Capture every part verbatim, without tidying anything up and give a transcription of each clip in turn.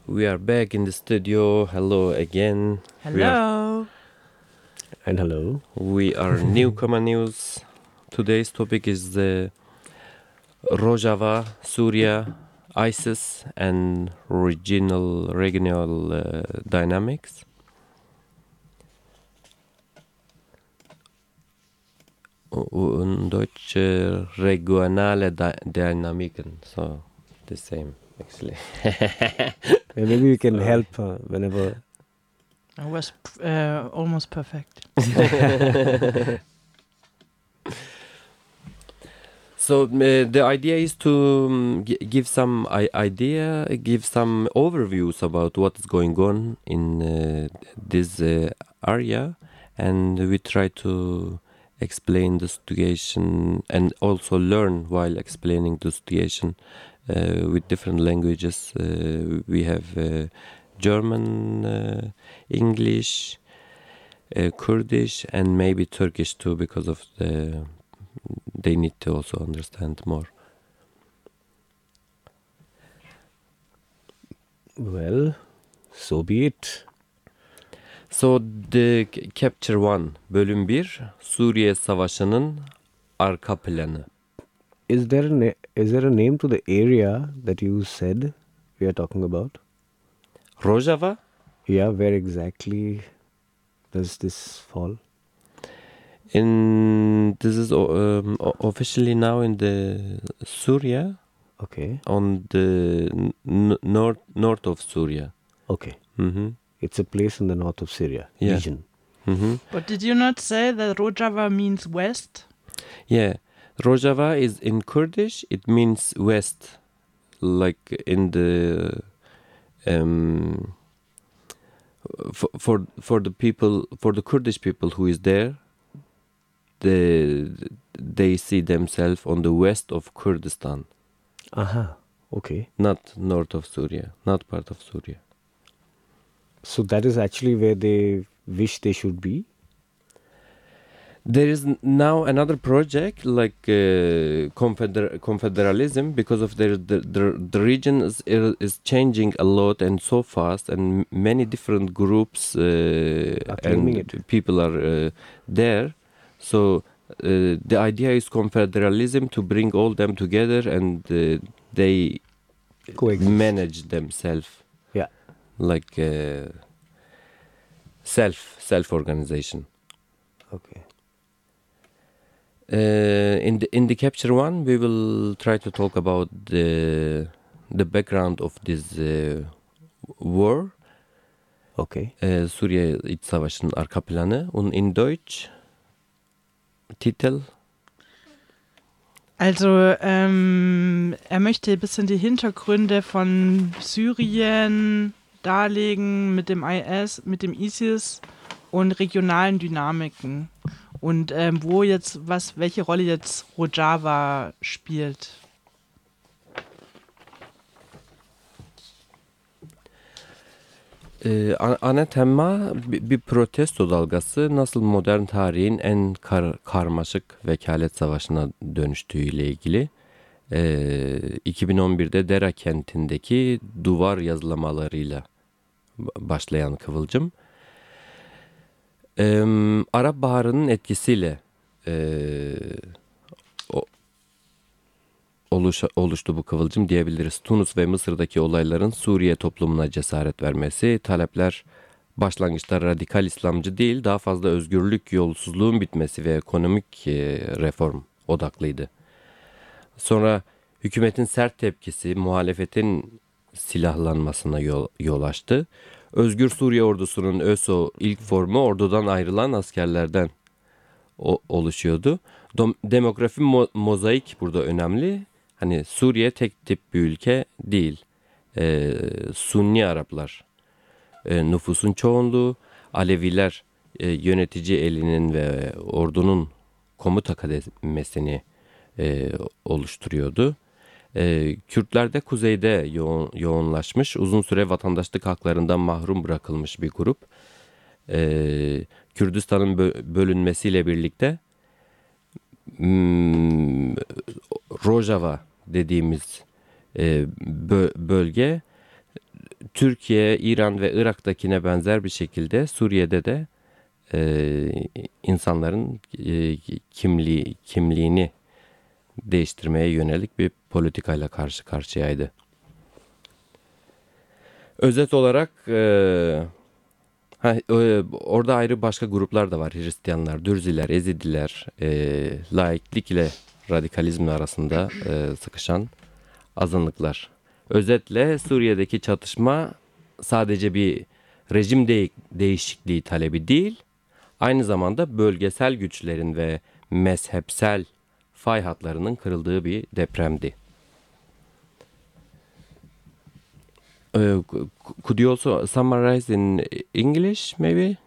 We are back in the studio. Hello again. We are, Hello. And hello. we are Newcomer News. Today's topic is the Rojava, Syria, ISIS, and regional regional uh, dynamics. In Deutsch uh, regionale Dy- Dynamiken. So the same actually. Yeah, maybe we can Sorry. help uh, whenever. I was uh, almost perfect. So uh, the idea is to um, g- give some I- idea, give some overviews about what is going on in uh, this uh, area, and we try to explain the situation and also learn while explaining the situation uh, with different languages. Uh, we have uh, German, uh, English, uh, Kurdish, and maybe Turkish too, because of the they need to also understand more. Well, so be it. So the c- Chapter one, Bölüm bir, Suriye Savaşı'nın arka planı. Is there a na- is there a name to the area that you said we are talking about? Rojava? Yeah, where exactly does this fall? In this is o- um, o- officially now in the Syria, Okay. on the n- n- north north of Syria. Okay. Mm-hmm. It's a place in the north of Syria Yeah. region. Mm-hmm. But did you not say that Rojava means west? Yeah, Rojava is in Kurdish. It means west, like in the um, for for for the people for the Kurdish people who is there. The they see themselves on the west of Kurdistan, Aha. Okay. not north of Syria, not part of Syria. So that is actually where they wish they should be. There is n- now another project like uh, confeder- confederalism because of their the, the, the region is, is changing a lot and so fast, and m- many different groups uh, Are claiming and it. people are uh, there. So uh, the idea is confederalism to bring all them together, and uh, they Coexist. manage themselves. Yeah. Like uh, self self organization. Okay. Uh, in the in the Chapter one, we will try to talk about the the background of this uh, war, Okay. uh, Suriye İç Savaşı'nın arka planı. Und in Deutsch, Titel. Also, ähm, er möchte ein bisschen die Hintergründe von Syrien darlegen mit dem I S, mit dem ISIS und regionalen Dynamiken. Und ähm, wo jetzt, was, welche Rolle jetzt Rojava spielt. Ee, a- ana tema bir, bir protesto dalgası nasıl modern tarihin en kar- karmaşık vekalet savaşına dönüştüğüyle ilgili. Ee, iki bin on birde Dera kentindeki duvar yazılamalarıyla ba- başlayan kıvılcım. Ee, Arap Baharı'nın etkisiyle ee, o- oluşa- oluştu bu kıvılcım diyebiliriz. Tunus ve Mısır'daki olayların Suriye toplumuna cesaret vermesi, talepler başlangıçta radikal İslamcı değil, daha fazla özgürlük, yolsuzluğun bitmesi ve ekonomik e, reform odaklıydı. Sonra hükümetin sert tepkisi, muhalefetin silahlanmasına yol, yol açtı. Özgür Suriye ordusunun ÖSO ilk formu ordudan ayrılan askerlerden o, oluşuyordu. Dom- demografi mo- mozaik burada önemli. Hani Suriye tek tip bir ülke değil. Ee, Sunni Araplar e, nüfusun çoğunluğu, Aleviler e, yönetici elinin ve ordunun komuta kademesini e, oluşturuyordu. E, Kürtler de kuzeyde yoğun, yoğunlaşmış, uzun süre vatandaşlık haklarından mahrum bırakılmış bir grup. E, Kürdistan'ın bö- bölünmesiyle birlikte hmm, Rojava dediğimiz e, bö- bölge Türkiye, İran ve Irak'takine benzer bir şekilde Suriye'de de e, insanların e, kimliği kimliğini değiştirmeye yönelik bir politikayla karşı karşıyaydı. Özet olarak e, ha, e, orada ayrı başka gruplar da var. Hristiyanlar, Dürziler, Ezidiler, e, laiklik ile radikalizm arasında e, sıkışan azınlıklar. Özetle Suriye'deki çatışma sadece bir rejim de- değişikliği talebi değil, aynı zamanda bölgesel güçlerin ve mezhepsel fay hatlarının kırıldığı bir depremdi. Uh, could you also summarize in English, maybe?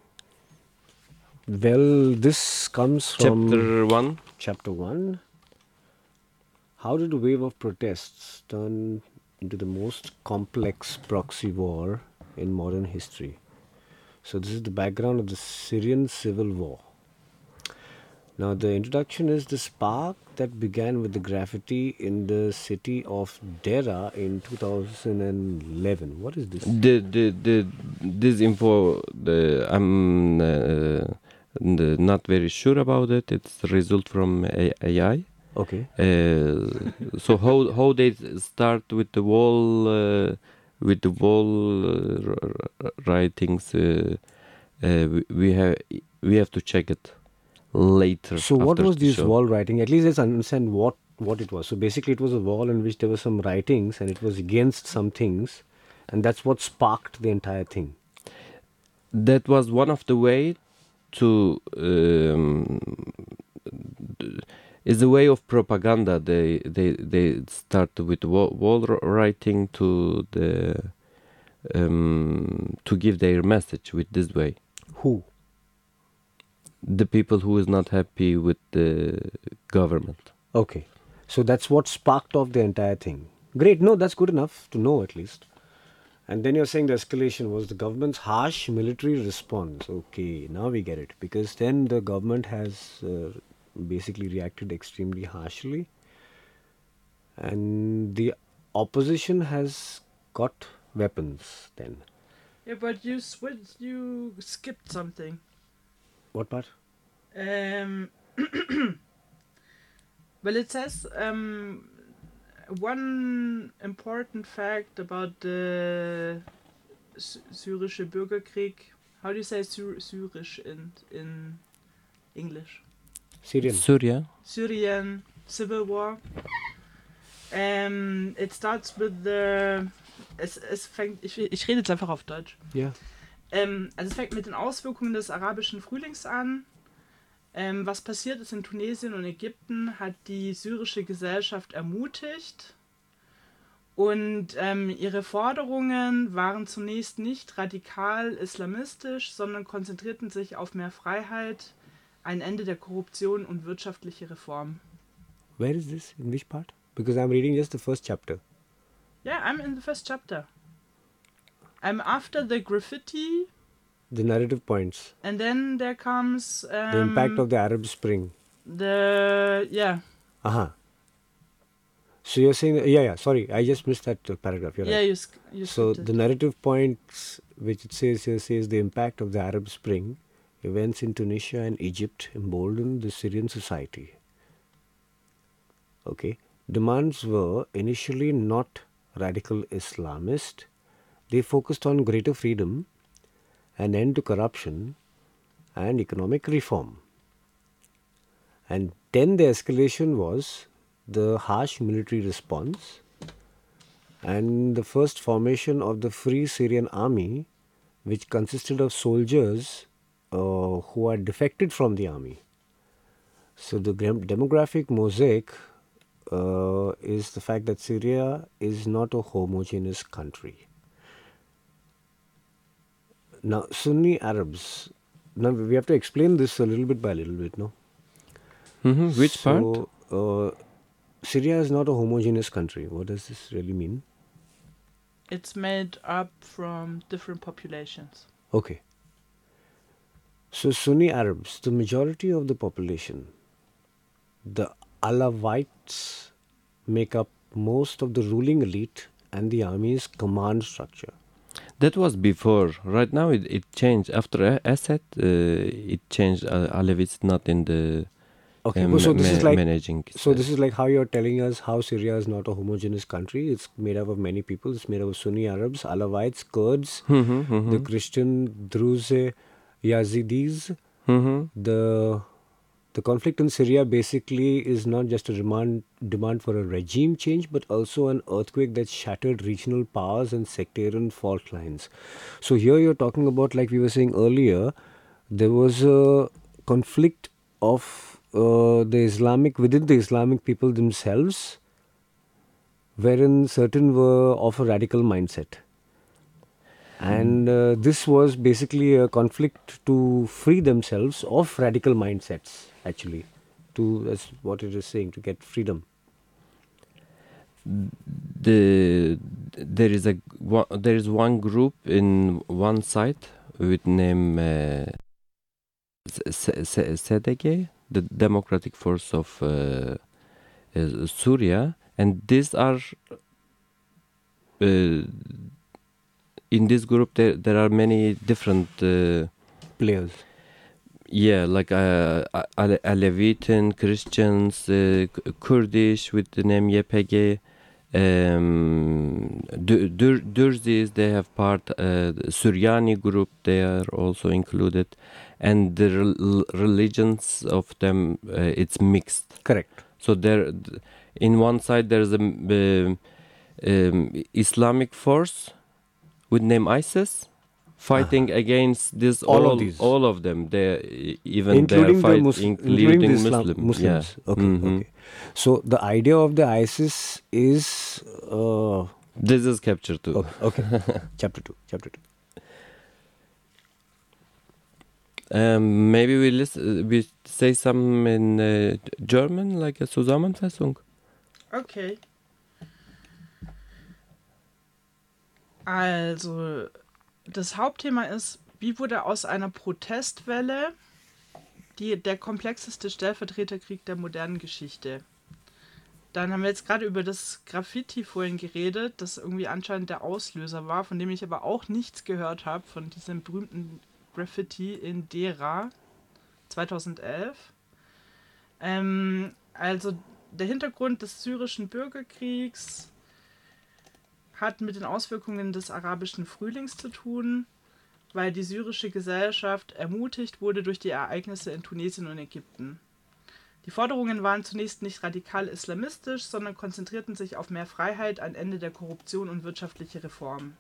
Well, this comes from Chapter one. chapter one. How did a wave of protests turn into the most complex proxy war in modern history? So, this is the background of the Syrian civil war. Now, the introduction is the spark that began with the graffiti in the city of Dera in two thousand eleven. What is this? The, the, the, this info, the, I'm uh, n- not very sure about it. It's a result from A- AI. Okay. Uh, so how how they start with the wall uh, with the wall uh, r- r- writings? Uh, uh, we, we have we have to check it later. So, what after was the this show. wall writing? At least let's understand what, what it was. So, basically, it was a wall in which there were some writings and it was against some things, and that's what sparked the entire thing. That was one of the way to um, d- is a way of propaganda. They they they start with wall, wall r- writing to the um, to give their message with this way. Who? The people who is not happy with the government. Okay. So, that's what sparked off the entire thing. Great. No, that's good enough to know at least. And then you're saying the escalation was the government's harsh military response. Okay, now we get it. Because then the government has uh, basically reacted extremely harshly. And the opposition has got weapons then. Yeah, but you switched, you skipped something. What part? Um, well, it says um, one important fact about the Sy- Syrische Bürgerkrieg. How do you say Syr- Syrisch in in English? Syrian. Syria. Syrian civil war. Um, it starts with the. Es, es fängt. Ich, ich rede jetzt einfach auf Deutsch. Yeah. Ähm, also es fängt mit den Auswirkungen des arabischen Frühlings an. Ähm, was passiert ist in Tunesien und Ägypten, hat die syrische Gesellschaft ermutigt. Und ähm, ihre Forderungen waren zunächst nicht radikal islamistisch, sondern konzentrierten sich auf mehr Freiheit, ein Ende der Korruption und wirtschaftliche Reform. Where is this? In which part? Because I'm reading just the first chapter. Yeah, I'm in the first chapter. I'm after the graffiti, The narrative points. and then there comes um, The impact of the Arab Spring. the yeah Aha. So you're saying, yeah, yeah, sorry, I just missed that uh, paragraph. You're yeah right. you sk- you So skipped the it. narrative points which it says here says the impact of the Arab Spring, events in Tunisia and Egypt emboldened the Syrian society. Okay. Demands were initially not radical Islamist. They focused on greater freedom, an end to corruption, and economic reform. And then the escalation was the harsh military response and the first formation of the Free Syrian Army, which consisted of soldiers uh, who had defected from the army. So the gram- demographic mosaic uh, is the fact that Syria is not a homogeneous country. Now, Sunni Arabs. Now we have to explain this a little bit by little bit, no? Mhm. Which part? So, uh, Syria is not a homogeneous country. What does this really mean? It's made up from different populations. Okay. So, Sunni Arabs, the majority of the population, the Alawites make up most of the ruling elite and the army's command structure. That was before. Right now it, it changed. After A- Assad, uh, it changed. Uh, Alevites not in the Okay, uh, well, so ma- this is ma- like managing. so this is like how you're telling us how Syria is not a homogeneous country. It's made up of many people. It's made up of Sunni Arabs, Alawites, Kurds, Mm-hmm, the Christian Druze, Yazidis. mm-hmm. The the conflict in Syria basically is not just a demand demand for a regime change, but also an earthquake that shattered regional powers and sectarian fault lines. So here you're talking about, like we were saying earlier, there was a conflict of uh, the Islamic within the Islamic people themselves, wherein certain were of a radical mindset. And uh, this was basically a conflict to free themselves of radical mindsets, actually. To, that's what it is saying, to get freedom. The there is a one, there is one group in one site with name uh, S- S- S- S D G, the Democratic Force of uh, uh, Syria, and these are uh, in this group there there are many different. Uh, Players. Yeah, like uh, Ale- Alevitan, Christians, uh, K- Kurdish with the name Y P G, um, Dur- Dur- Durzis, they have part, uh, the Suryani group, they are also included, and the rel- religions of them, uh, it's mixed. Correct. So there, in one side there's a um, um, Islamic force with name ISIS, fighting against this All all of these. all of them. They even Including they are the Mus- fighting, including the including Islam- Muslim. Muslims. Yeah. Okay, Mhm. okay. So the idea of the ISIS is uh, This is capture too. okay. okay. chapter two. Chapter two. Um, maybe we listen, we say some in uh, German, like a Zusammenfassung. Okay. Also, das Hauptthema ist, wie wurde aus einer Protestwelle die, der komplexeste Stellvertreterkrieg der modernen Geschichte? Dann haben wir jetzt gerade über das Graffiti vorhin geredet, das irgendwie anscheinend der Auslöser war, von dem ich aber auch nichts gehört habe, von diesem berühmten Graffiti in Dera zweitausendelf. Ähm, also der Hintergrund des syrischen Bürgerkriegs hat mit den Auswirkungen des arabischen Frühlings zu tun, weil die syrische Gesellschaft ermutigt wurde durch die Ereignisse in Tunesien und Ägypten. Die Forderungen waren zunächst nicht radikal islamistisch, sondern konzentrierten sich auf mehr Freiheit, ein Ende der Korruption und wirtschaftliche Reformen.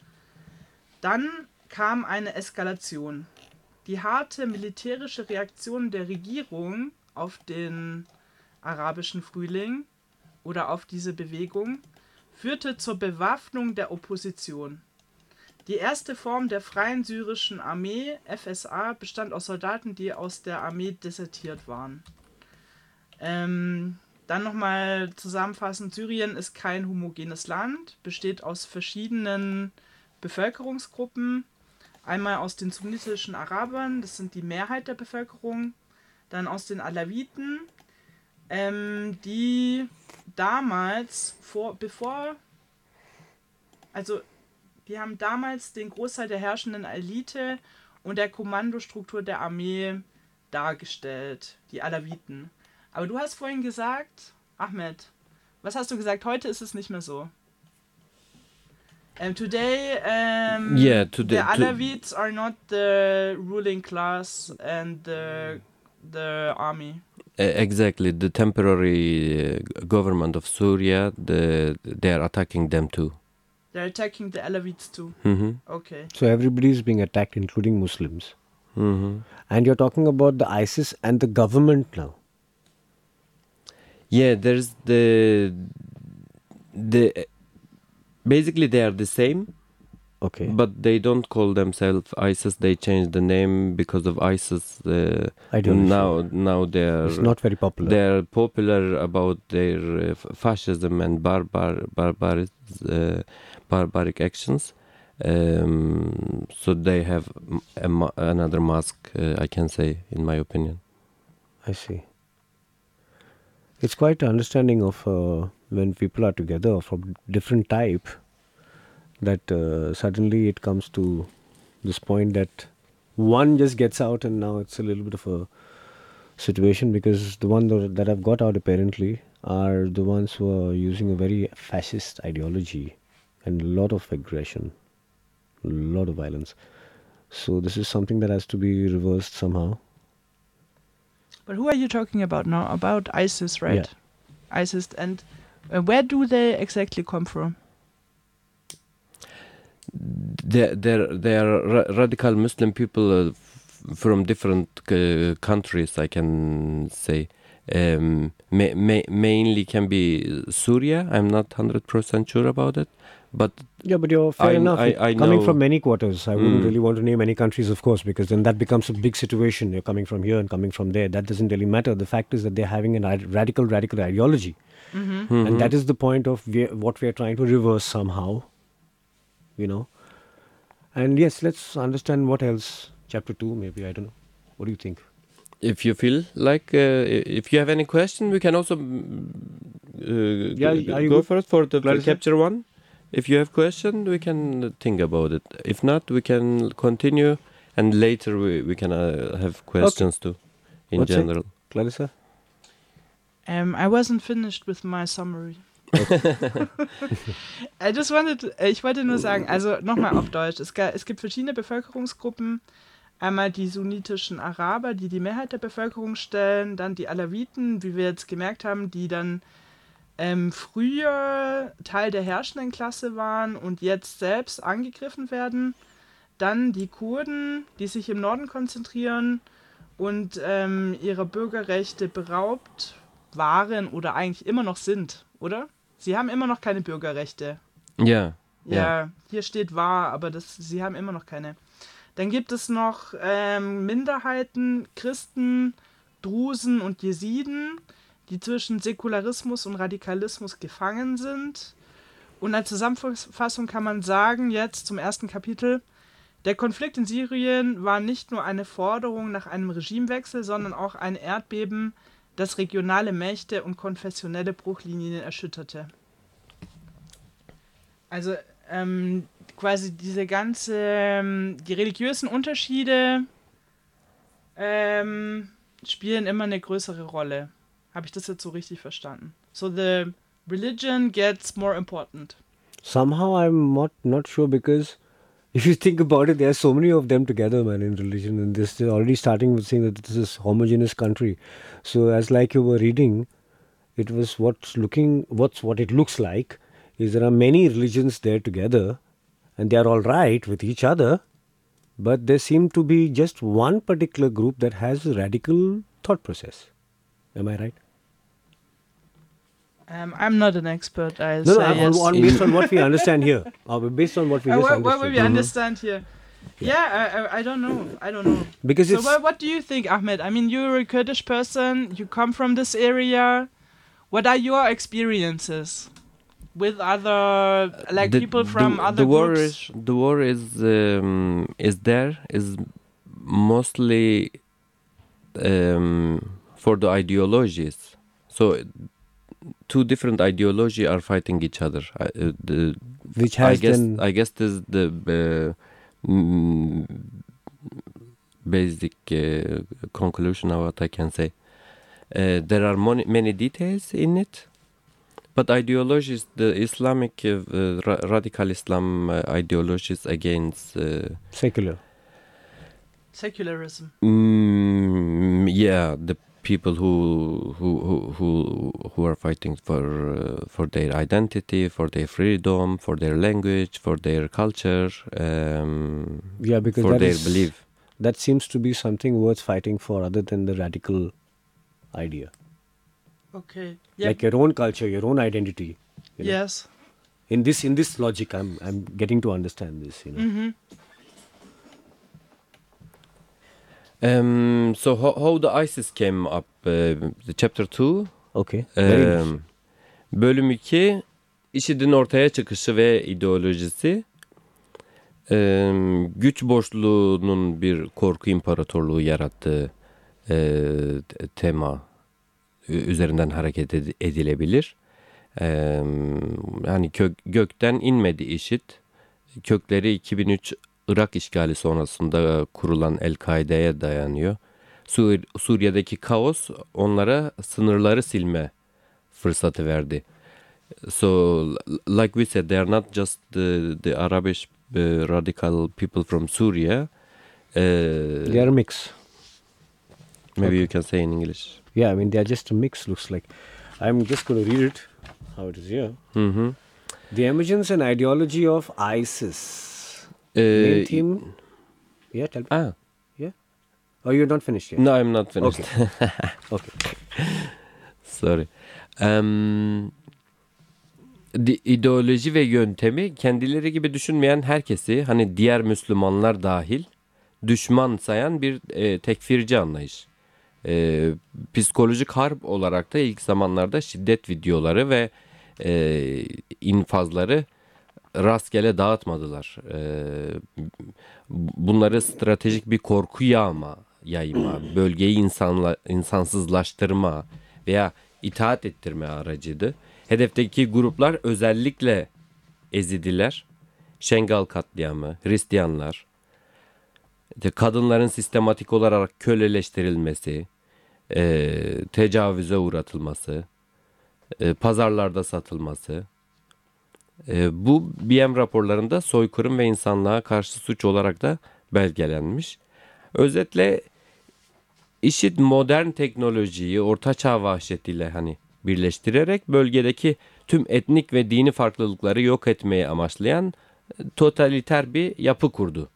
Dann kam eine Eskalation. Die harte militärische Reaktion der Regierung auf den arabischen Frühling oder auf diese Bewegung führte zur Bewaffnung der Opposition. Die erste Form der Freien Syrischen Armee, F S A, bestand aus Soldaten, die aus der Armee desertiert waren. Ähm, dann nochmal zusammenfassend, Syrien ist kein homogenes Land, besteht aus verschiedenen Bevölkerungsgruppen. Einmal aus den sunnitischen Arabern, das sind die Mehrheit der Bevölkerung, dann aus den Alawiten, ähm, die damals, vor, bevor, also die haben damals den Großteil der herrschenden Elite und der Kommandostruktur der Armee dargestellt, die Alawiten. Aber du hast vorhin gesagt, Ahmed, was hast du gesagt? Heute ist es nicht mehr so. Um, today, um, Yeah, today- the to- Alawites are not the ruling class and the the army. Uh, exactly, the temporary uh, government of Syria, the, they are attacking them too. They're attacking the Alawites too. Mm-hmm. Okay. So everybody is being attacked, including Muslims. Mm-hmm. And you're talking about the ISIS and the government now. Yeah, there's the the basically they are the same, Okay. but they don't call themselves ISIS. They changed the name because of ISIS. Uh, Ideology. now, now they are It's not very popular. they are popular about their uh, f- fascism and barbar barbaric uh, barbaric actions. Um, so they have m- a ma- another mask, uh, I can say, in my opinion. I see. It's quite an understanding of uh, when people are together from different type, that uh, suddenly it comes to this point that one just gets out, and now it's a little bit of a situation, because the one tho- that have got out apparently are the ones who are using a very fascist ideology and a lot of aggression, a lot of violence. So this is something that has to be reversed somehow. But who are you talking about now? About ISIS, right? ISIS. And uh, where do they exactly come from? There, there, there are ra- radical Muslim people uh, f- from different uh, countries, I can say. Um, ma- ma- mainly can be Syria. I'm not one hundred percent sure about it. But Yeah, but you're fair I- enough. I- It- I coming know- from many quarters, I wouldn't Mm. really want to name any countries, of course, because then that becomes a big situation. You're coming from here and coming from there. That doesn't really matter. The fact is that they're having a radical, radical ideology. And that is the point of we what we are trying to reverse somehow, you know. And yes, let's understand what else. Chapter two, maybe, I don't know. What do you think? if you feel like, uh, i- if you have any question, we can also mm, uh, Yeah, g- are you go good? for it for the Clarissa? chapter one. If you have question, we can think about it. If not, we can continue, and later we, we can uh, have questions too, in What's it? general. Clarissa? Um, I wasn't finished with my summary. I just wanted, äh, ich wollte nur sagen, also nochmal auf Deutsch, es, ga, es gibt verschiedene Bevölkerungsgruppen. Einmal die sunnitischen Araber, die die Mehrheit der Bevölkerung stellen, dann die Alawiten, wie wir jetzt gemerkt haben, die dann ähm, früher Teil der herrschenden Klasse waren und jetzt selbst angegriffen werden. Dann die Kurden, die sich im Norden konzentrieren und ähm, ihrer Bürgerrechte beraubt waren oder eigentlich immer noch sind, oder? Sie haben immer noch keine Bürgerrechte. Ja. Ja, Ja. hier steht wahr, aber das, sie haben immer noch keine. Dann gibt es noch ähm, Minderheiten, Christen, Drusen und Jesiden, die zwischen Säkularismus und Radikalismus gefangen sind. Und als Zusammenfassung kann man sagen, jetzt zum ersten Kapitel, der Konflikt in Syrien war nicht nur eine Forderung nach einem Regimewechsel, sondern auch ein Erdbeben, das regionale Mächte und konfessionelle Bruchlinien erschütterte. Also ähm, quasi diese ganze, ähm, die religiösen Unterschiede ähm, spielen immer eine größere Rolle. Habe ich das jetzt so richtig verstanden? So the religion gets more important. Somehow I'm not, not sure, because if you think about it, there are so many of them together, man, in religion. And this is already starting with saying that this is homogeneous country. So as like you were reading, it was what's looking, what's what it looks like is there are many religions there together, and they are all right with each other, but there seem to be just one particular group that has a radical thought process. Am I right? Um, I'm not an expert, I No, say no, on, yes. on, based on what we understand here. Uh, based on what we Uh, just what, understood. what will we understand here? Yeah, I, I, I don't know. I don't know. Because So it's... what, what do you think, Ahmed? I mean, you're a Kurdish person. You come from this area. What are your experiences with other, like The- people from the, other the war groups? is the war is um, is there is mostly um, for the ideologies. So two different ideology are fighting each other. I, uh, the, Which I has guess then... I guess this is the uh, mm, basic uh, conclusion of what I can say. Uh, there are many, many details in it, but ideologies, the Islamic uh, uh, ra- radical Islam uh, ideologies against, uh, Secular. Secularism. mm, yeah, the people who who who who, who are fighting for uh, for their identity, for their freedom, for their language, for their culture, um, Yeah, because for that their is- belief. That seems to be something worth fighting for, other than the radical idea. Okay. Yeah. Like your own culture, your own identity. you know. Yes. In this in this logic, I'm I'm getting to understand this. You know. Mm-hmm. Um, so how, how the ISIS came up, uh, the chapter two. Okay. Very interesting. Um, bölüm iki, IŞİD'in ortaya çıkışı ve ideolojisi. Um, güç boşluğunun bir korku imparatorluğu yarattığı e, te- tema ü- üzerinden hareket ed- edilebilir. Um, yani kö- gökten inmedi IŞİD. kökleri iki bin üç Irak işgali sonrasında kurulan El-Kaide'ye dayanıyor. Sur- Suriye'deki kaos onlara sınırları silme fırsatı verdi. So, like we said, they are not just the, the Arabic uh, radical people from Syria. Uh, They are a mix. maybe Okay. you can say in English. Yeah, I mean, they are just a mix, looks like. I'm just going to read it, how it is here. Hı-hı. The emergence and ideology of ISIS. Ee, Main theme. Yeah, tell me. ah, Yeah? Oh, you're not finished yet? no, I'm not finished. Okay. Okay. Sorry. Um, di- ideoloji ve yöntemi kendileri gibi düşünmeyen herkesi, hani diğer Müslümanlar dahil, düşman sayan bir e, tekfirci anlayış. E, psikolojik harp olarak da ilk zamanlarda şiddet videoları ve e, infazları rastgele dağıtmadılar. E, bunları stratejik bir korku yağma, yayma, bölgeyi insanla, insansızlaştırma veya itaat ettirme aracıydı. Hedefteki gruplar özellikle Ezidiler, Şengal katliamı, Hristiyanlar, işte kadınların sistematik olarak köleleştirilmesi, e, tecavüze uğratılması, e, pazarlarda satılması. E, bu B M raporlarında soykırım ve insanlığa karşı suç olarak da belgelenmiş. Özetle IŞİD modern teknolojiyi ortaçağ vahşetiyle hani birleştirerek bölgedeki tüm etnik ve dini farklılıkları yok etmeyi amaçlayan e, totaliter bir yapı kurdu.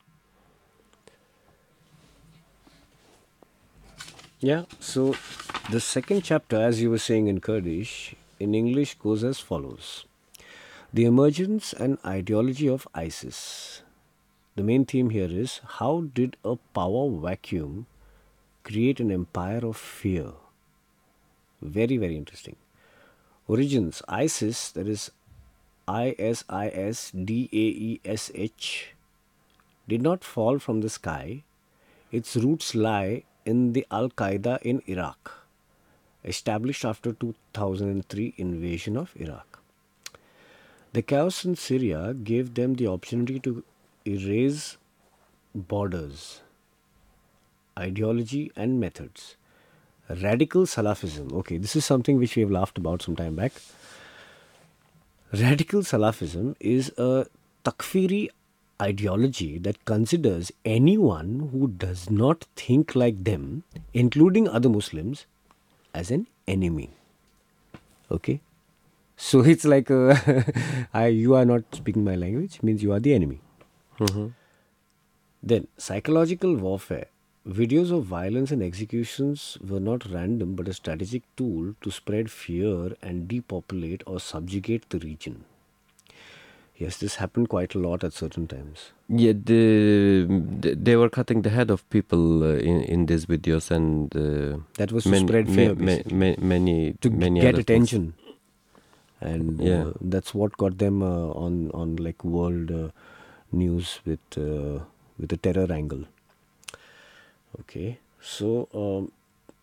Yeah, so the second chapter, as you were saying in Kurdish, in English goes as follows. The emergence and ideology of ISIS. The main theme here is how did a power vacuum create an empire of fear? Very, very interesting. Origins ISIS, that is I S I S D A E S H, did not fall from the sky. Its roots lie in the Al Qaeda in Iraq, established after two thousand three invasion of Iraq. The chaos in Syria gave them the opportunity to erase borders, ideology, and methods. Radical Salafism. Okay, this is something which we have laughed about some time back. Radical Salafism is a takfiri ideology that considers anyone who does not think like them, including other Muslims, as an enemy. Okay? So it's like uh, I, you are not speaking my language, means you are the enemy. Then, psychological warfare. Videos of violence and executions were not random but a strategic tool to spread fear and depopulate or subjugate the region. Yes, this happened quite a lot at certain times. Yeah, the, the- they were cutting the head of people uh, in in these videos, and uh, That was to many, spread fear, ma- ma- basically. ma- many To many get other things. attention. And Yeah. uh, that's what got them uh, on, on like world uh, news with, uh, with a terror angle. Okay, so um,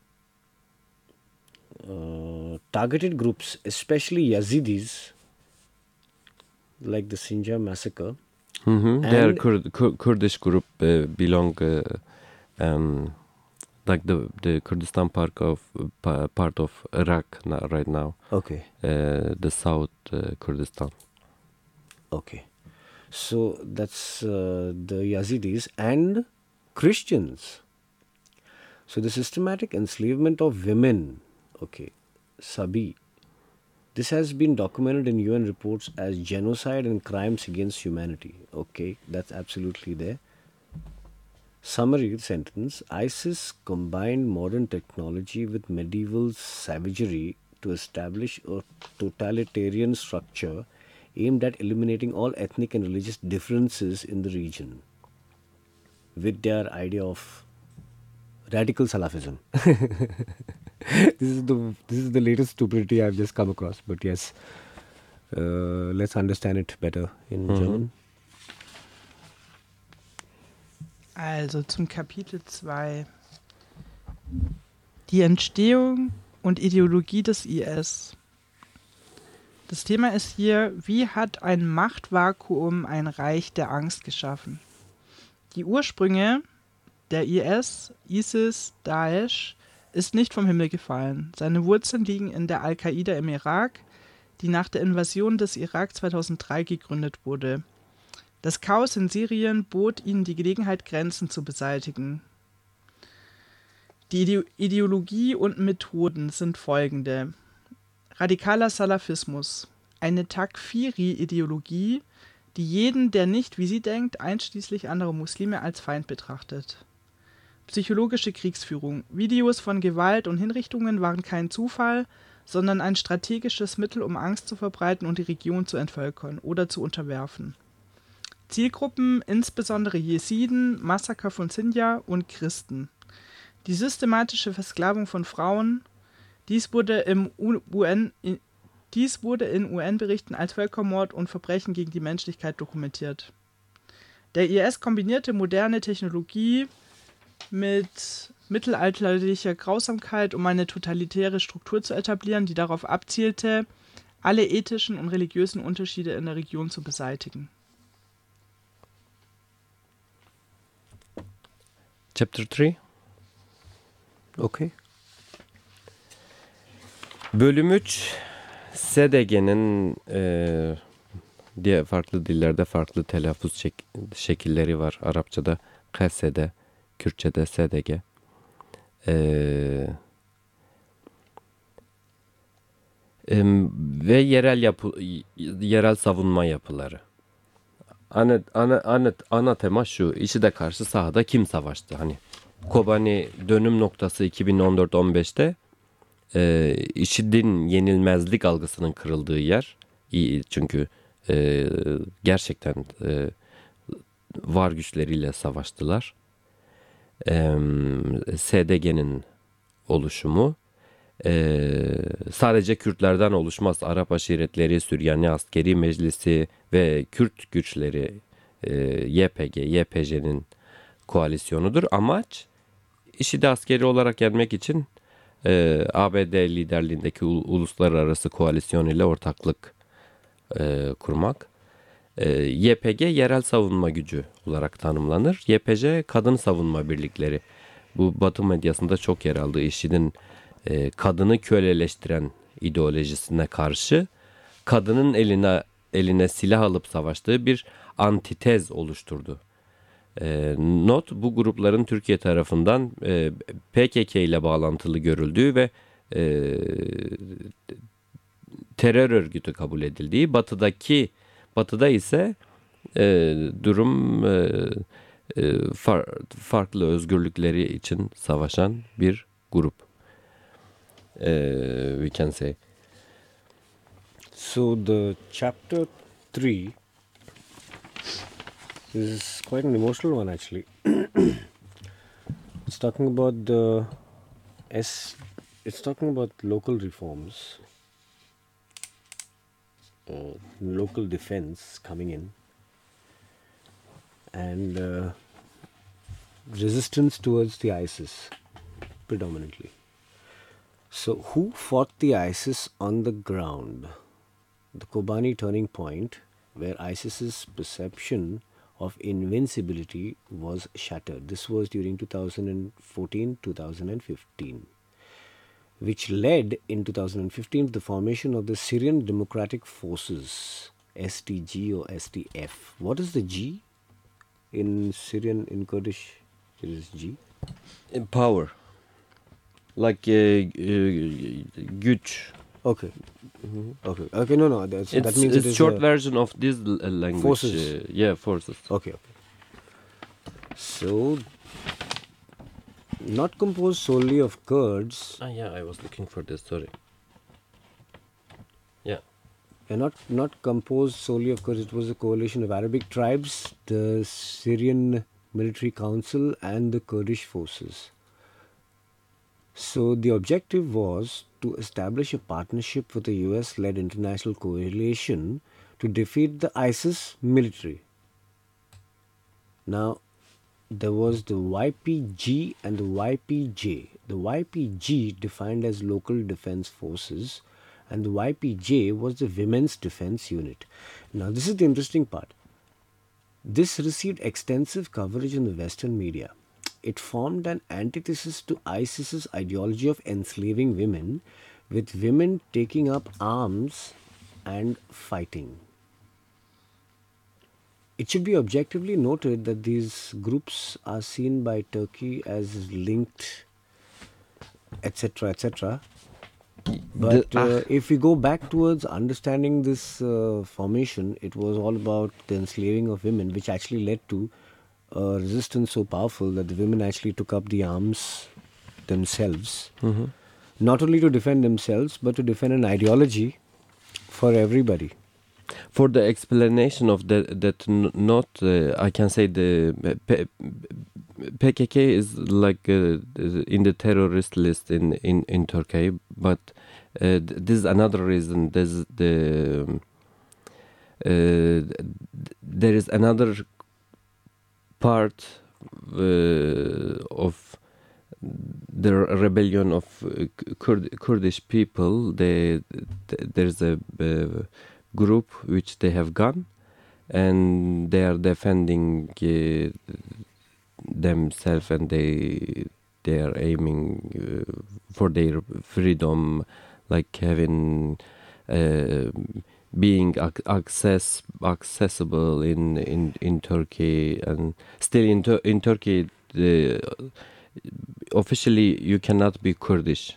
uh, targeted groups, especially Yazidis, like the Sinjar massacre. Mhm. They are And- Kurd, Kur- Kurdish group uh, belong uh, um, like the the Kurdistan part of pa- part of Iraq now, right now, Okay, uh, the South uh, Kurdistan. okay. So that's uh, the Yazidis and Christians. So the systematic enslavement of women, okay, Sabi. This has been documented in U N reports as genocide and crimes against humanity. Okay, that's absolutely there. Summary sentence: ISIS combined modern technology with medieval savagery to establish a totalitarian structure aimed at eliminating all ethnic and religious differences in the region with their idea of radical Salafism. this is the this is the latest stupidity I've just come across. But yes, uh, let's understand it better in German. Also zum Kapitel zwei. Die Entstehung und Ideologie des I S. Das Thema ist hier, wie hat ein Machtvakuum ein Reich der Angst geschaffen? Die Ursprünge der I S, ISIS, Daesh ist nicht vom Himmel gefallen. Seine Wurzeln liegen in der Al-Qaida im Irak, die nach der Invasion des Irak zweitausenddrei gegründet wurde. Das Chaos in Syrien bot ihnen die Gelegenheit, Grenzen zu beseitigen. Die Ide- Ideologie und Methoden sind folgende. Radikaler Salafismus, eine Takfiri-Ideologie, die jeden, der nicht wie sie denkt, einschließlich anderer Muslime, als Feind betrachtet. Psychologische Kriegsführung. Videos von Gewalt und Hinrichtungen waren kein Zufall, sondern ein strategisches Mittel, um Angst zu verbreiten und die Region zu entvölkern oder zu unterwerfen. Zielgruppen insbesondere Jesiden, Massaker von Sinjar und Christen. Die systematische Versklavung von Frauen, dies wurde, im U N, dies wurde in U N-Berichten als Völkermord und Verbrechen gegen die Menschlichkeit dokumentiert. Der I S kombinierte moderne Technologie mit mittelalterlicher Grausamkeit, um eine totalitäre Struktur zu etablieren, die darauf abzielte, alle ethischen und religiösen Unterschiede in der Region zu beseitigen. Chapter three. Okay. Bölüm üç. S D G'nin e, diye farklı dillerde farklı telaffuz şek- şekilleri var. Arapçada K S D, Kürtçe'de S D G. Ee, em, ve yerel yapı, yerel savunma yapıları. Ana, ana, ana, ana tema şu. IŞİD'e karşı sahada kim savaştı? Hani Kobani dönüm noktası iki bin on dört on beşte e, IŞİD'in yenilmezlik algısının kırıldığı yer. İyi, çünkü e, gerçekten e, var güçleriyle savaştılar. E, S D G'nin oluşumu e, sadece Kürtlerden oluşmaz. Arap aşiretleri, Süryani askeri meclisi ve Kürt güçleri e, Y P G, Y P J'nin koalisyonudur. Amaç IŞİD'i askeri olarak yenmek için e, A B D liderliğindeki ul- uluslararası koalisyon ile ortaklık e, kurmak. E, Y P G yerel savunma gücü olarak tanımlanır. Y P J kadın savunma birlikleri. Bu Batı medyasında çok yer aldı. IŞİD'in e, kadını köleleştiren ideolojisine karşı kadının eline eline silah alıp savaştığı bir antitez oluşturdu. E, not bu grupların Türkiye tarafından e, P K K ile bağlantılı görüldüğü ve e, terör örgütü kabul edildiği, batıdaki batıda ise e, durum e, e, far- farklı özgürlükleri için savaşan bir grup. E, we can say. So the chapter three is quite an emotional one actually. It's talking about the S. It's talking about local reforms, uh, local defense coming in, and uh, resistance towards the ISIS predominantly. So, who fought the ISIS on the ground? The Kobani turning point, where ISIS's perception of invincibility was shattered. This was during two thousand fourteen to two thousand fifteen, which led in two thousand fifteen to the formation of the Syrian Democratic Forces, S D G or S D F. What is the G in Syrian, in Kurdish? It is G. In power. Like e, e, güç. Okay. Okay. Okay. No, no. That's, It's, that means it's it is short a- version of this l- uh, language. Forces. Uh, yeah, forces. Okay, okay. So, not composed solely of Kurds, Ah, yeah, I was looking for this. Sorry. Yeah. and not not composed solely of Kurds. It was a coalition of Arabic tribes, the Syrian Military Council, and the Kurdish forces. So the objective was to establish a partnership with a U S-led international coalition to defeat the ISIS military. Now, there was the Y P G and the Y P J. The Y P G, defined as Local Defense Forces, and the Y P J was the Women's Defense Unit. Now, this is the interesting part. This received extensive coverage in the Western media. It formed an antithesis to ISIS's ideology of enslaving women, with women taking up arms and fighting. It should be objectively noted that these groups are seen by Turkey as linked, et cetera, et cetera. But The- uh, if we go back towards understanding this uh, formation, it was all about the enslaving of women, which actually led to a resistance so powerful that the women actually took up the arms themselves, not only to defend themselves, but to defend an ideology for everybody. For the explanation of that, that n- not, uh, I can say the uh, P- P K K is like uh, in the terrorist list in, in, in Turkey, but uh, th- this is another reason. There's the um, uh, th- there is another part uh, of the rebellion of uh, Kurd- Kurdish people. They, th- there's a uh, group which they have gone, and they are defending uh, themselves, and they they are aiming uh, for their freedom, like having uh, being ac- access accessible in, in in Turkey, and still in Tur- in Turkey the, officially you cannot be Kurdish.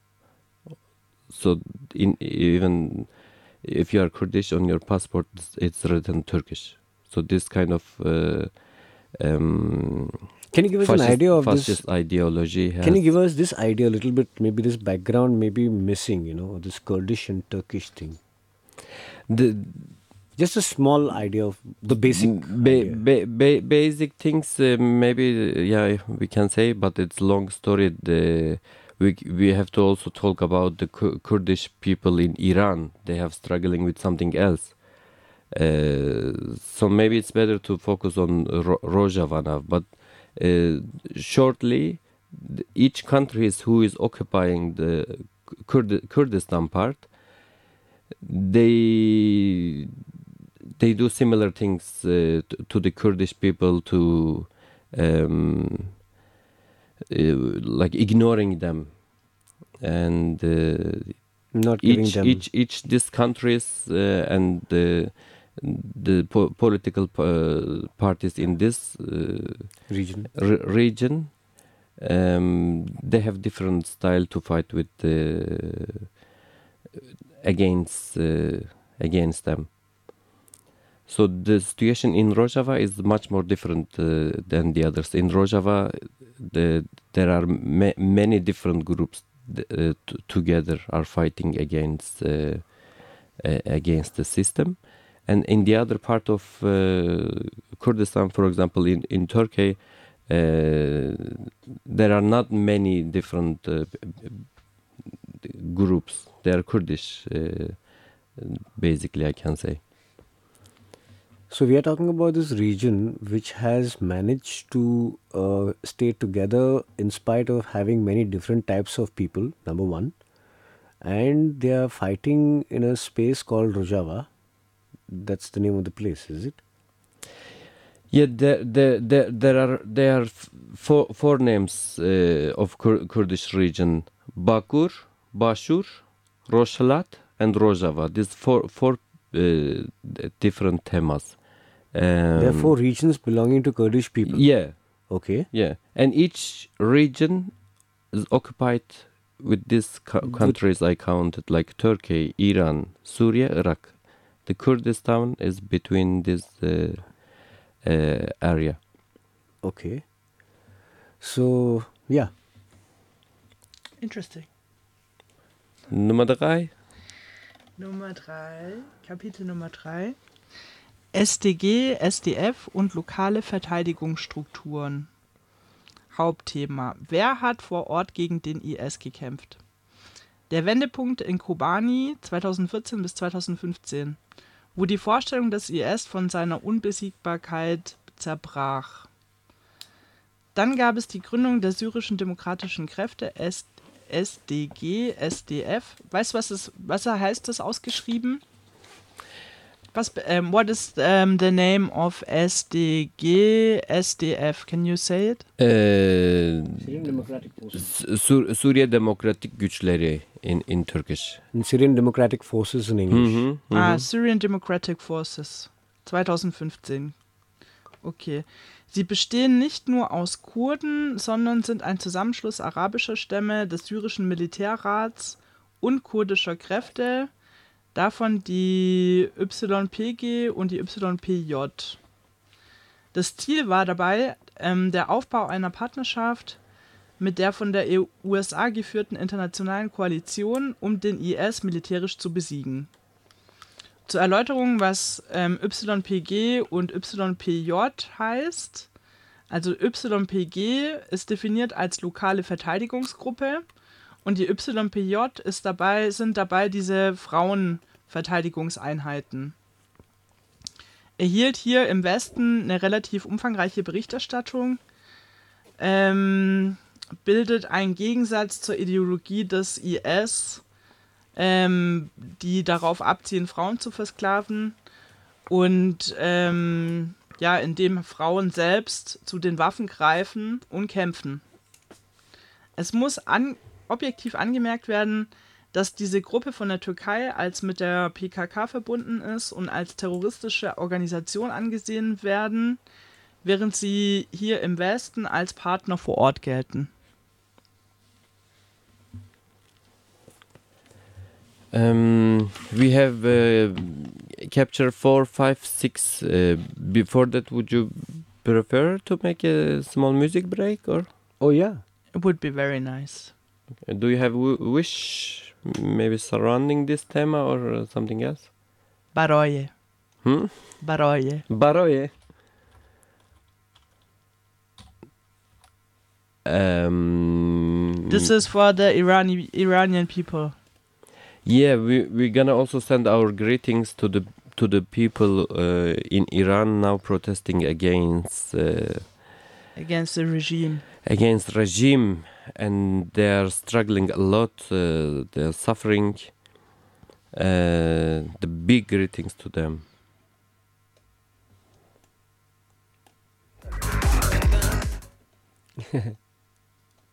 So in even if you are Kurdish on your passport, it's- it's written Turkish. So this kind of uh, um, Can you give us an fascist, idea of this? fascist ideology has. Can you give us this idea a little bit? Maybe this background may be missing, you know, this Kurdish and Turkish thing. the Just a small idea of the basic ba- idea. ba- ba- basic things? Uh, maybe uh, yeah, we can say, but it's long story. The we we have to also talk about the Ku- Kurdish people in Iran. They have struggling with something else. Uh, so maybe it's better to focus on Ro- Rojava now. But uh, shortly, th- each country is who is occupying the Kurd- Kurdistan part. They they do similar things uh, to, to the Kurdish people, to um, uh, like ignoring them, and uh, Not giving each them. each each these countries uh, and the the po- political uh, parties in this uh, region. re- region, um, they have different style to fight with uh, against uh, against them. So the situation in Rojava is much more different uh, than the others. In Rojava, the, there are ma- many different groups th- uh, t- together are fighting against uh, uh, against the system. And in the other part of uh, Kurdistan, for example, in, in Turkey, uh, there are not many different uh, groups. They are Kurdish, uh, basically, I can say. So we are talking about this region which has managed to uh, stay together in spite of having many different types of people, number one. And they are fighting in a space called Rojava. That's the name of the place, is it? Yeah, there, there, there, there are there are f- four four names uh, of Kur- Kurdish region: Bakur, Bashur, Rojhelat, and Rojava. These four four uh, different themas. Um, There are four regions belonging to Kurdish people. Yeah, Okay. yeah, and each region is occupied with these co- With- countries I counted, like Turkey, Iran, Syria, Iraq. The Kurdistan is between this uh, uh, area. Okay. So, yeah. Interesting. Nummer drei. Nummer drei, Kapitel Nummer drei. S D G, S D F und lokale Verteidigungsstrukturen. Hauptthema: Wer hat vor Ort gegen den I S gekämpft? Der Wendepunkt in Kobani zweitausendvierzehn bis zweitausendfünfzehn, wo die Vorstellung des I S von seiner Unbesiegbarkeit zerbrach. Dann gab es die Gründung der syrischen demokratischen Kräfte S S D G, S D F. Weißt du, was, es, was er heißt, das ausgeschrieben? Was, um, what is um, the name of S D G, S D F? Can you say it? Ee, Syrian Democratic Forces. S- Sur- Suriye Demokratik Güçleri in, in Turkish. And Syrian Democratic Forces in English. Mhm, mhm. Ah, Syrian Democratic Forces. zwanzig fünfzehn. Okay. Sie bestehen nicht nur aus Kurden, sondern sind ein Zusammenschluss arabischer Stämme, des syrischen Militärrats und kurdischer Kräfte, davon die Y P G und die Y P J. Das Ziel war dabei ähm, der Aufbau einer Partnerschaft mit der von der U S A geführten internationalen Koalition, um den I S militärisch zu besiegen. Zur Erläuterung, was ähm, Y P G und Y P J heißt. Also Y P G ist definiert als lokale Verteidigungsgruppe und die Y P J ist dabei, sind dabei diese Frauenverteidigungseinheiten. Erhielt hier im Westen eine relativ umfangreiche Berichterstattung, ähm, bildet einen Gegensatz zur Ideologie des I S, ähm, die darauf abzielen, Frauen zu versklaven und ähm, ja, indem Frauen selbst zu den Waffen greifen und kämpfen. Es muss an, objektiv angemerkt werden, dass diese Gruppe von der Türkei als mit der P K K verbunden ist und als terroristische Organisation angesehen werden, während sie hier im Westen als Partner vor Ort gelten. Um, we have uh, capture four, five, six. Uh, before that, would you prefer to make a small music break, or Oh, yeah. It would be very nice. do you have w- wish maybe surrounding this tema or uh, something else? Baroye. Hmm? Baroye. Baroye. Um, This is for the Irani, Iranian people. Yeah, we we're gonna also send our greetings to the to the people uh, in Iran now protesting against uh, Against the regime. against regime, and they are struggling a lot. Uh, they're suffering. Uh, the big greetings to them.